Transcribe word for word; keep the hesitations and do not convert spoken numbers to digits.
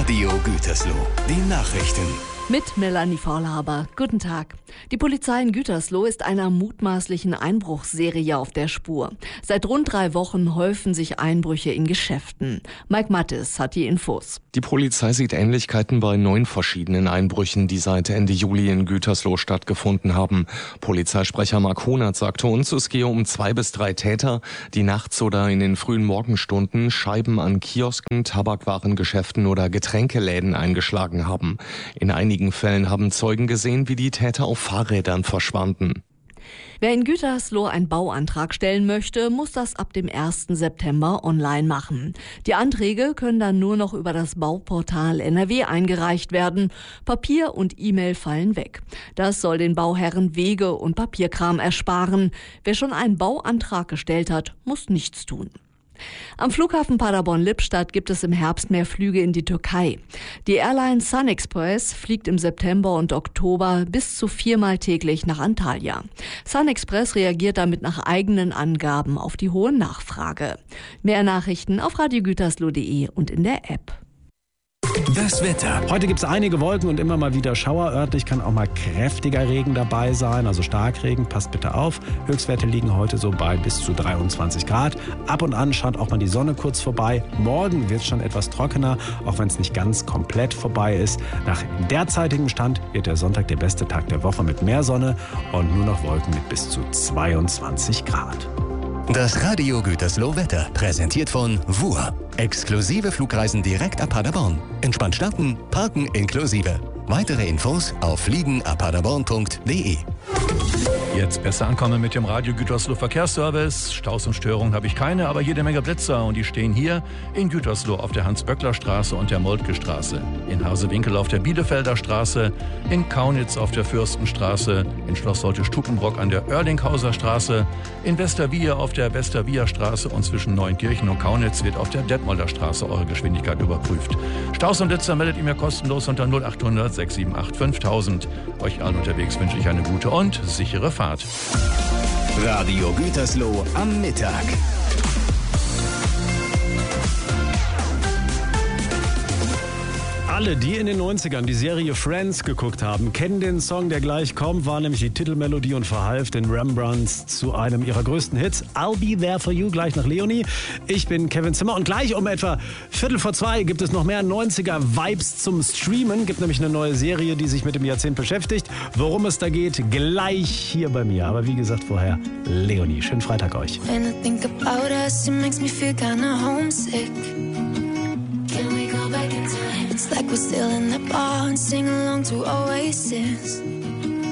Radio Gütersloh, die Nachrichten. Mit Melanie Faulhaber. Guten Tag. Die Polizei in Gütersloh ist einer mutmaßlichen Einbruchsserie auf der Spur. Seit rund drei Wochen häufen sich Einbrüche in Geschäften. Mike Mattes hat die Infos. Die Polizei sieht Ähnlichkeiten bei neun verschiedenen Einbrüchen, die seit Ende Juli in Gütersloh stattgefunden haben. Polizeisprecher Mark Honert sagte uns, es gehe um zwei bis drei Täter, die nachts oder in den frühen Morgenstunden Scheiben an Kiosken, Tabakwarengeschäften oder Getränkeläden eingeschlagen haben. In einigen Fällen haben Zeugen gesehen, wie die Täter auf Fahrrädern verschwanden. Wer in Gütersloh einen Bauantrag stellen möchte, muss das ab dem ersten September online machen. Die Anträge können dann nur noch über das Bauportal N R W eingereicht werden. Papier und E-Mail fallen weg. Das soll den Bauherren Wege und Papierkram ersparen. Wer schon einen Bauantrag gestellt hat, muss nichts tun. Am Flughafen Paderborn-Lippstadt gibt es im Herbst mehr Flüge in die Türkei. Die Airline SunExpress fliegt im September und Oktober bis zu viermal täglich nach Antalya. SunExpress reagiert damit nach eigenen Angaben auf die hohe Nachfrage. Mehr Nachrichten auf radiogütersloh punkt de und in der App. Das Wetter. Heute gibt es einige Wolken und immer mal wieder Schauer. Örtlich kann auch mal kräftiger Regen dabei sein, also Starkregen. Passt bitte auf. Höchstwerte liegen heute so bei bis zu dreiundzwanzig Grad. Ab und an schaut auch mal die Sonne kurz vorbei. Morgen wird es schon etwas trockener, auch wenn es nicht ganz komplett vorbei ist. Nach derzeitigem Stand wird der Sonntag der beste Tag der Woche mit mehr Sonne und nur noch Wolken mit bis zu zweiundzwanzig Grad. Das Radio Gütersloh Wetter, präsentiert von W U R. Exklusive Flugreisen direkt ab Paderborn. Entspannt starten, parken inklusive. Weitere Infos auf fliegen ab paderborn punkt de. Jetzt besser ankommen mit dem Radio Gütersloh Verkehrsservice. Staus und Störungen habe ich keine, aber jede Menge Blitzer und die stehen hier in Gütersloh auf der Hans-Böckler-Straße und der Moltke-Straße, in Hasewinkel auf der Bielefelder Straße, in Kaunitz auf der Fürstenstraße, in Schloss Solte-Stukenbrock an der Oerlinghauser Straße, in Westerwier auf der Westerwier-Straße und zwischen Neunkirchen und Kaunitz wird auf der Detmolder Straße eure Geschwindigkeit überprüft. Staus und Blitzer meldet ihr mir kostenlos unter null achthundert sechs sieben acht fünftausend. Euch allen unterwegs wünsche ich eine gute und sichere Fahrt. Radio Gütersloh am Mittag. Alle, die in den neunzigern die Serie Friends geguckt haben, kennen den Song, der gleich kommt, war nämlich die Titelmelodie und verhalf den Rembrandts zu einem ihrer größten Hits. I'll Be There For You, gleich nach Leonie. Ich bin Kevin Zimmer und gleich um etwa Viertel vor zwei gibt es noch mehr neunziger-Vibes zum Streamen. Gibt nämlich eine neue Serie, die sich mit dem Jahrzehnt beschäftigt. Worum es da geht, gleich hier bei mir. Aber wie gesagt vorher, Leonie. Schönen Freitag euch. When I think about us, it makes me feel kinda homesick. Can we go back in time? It's like we're still in the bar and sing along to Oasis.